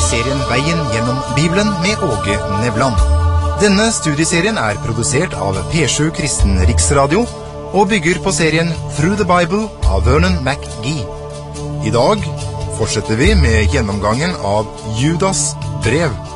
serien Veien gjennom Bibelen med Åge Nevland. Denne studieserien er produsert av P7 Kristen Riksradio og bygger på serien Through the Bible av Vernon McGee. I dag fortsetter vi med gjennomgangen av Judas brev.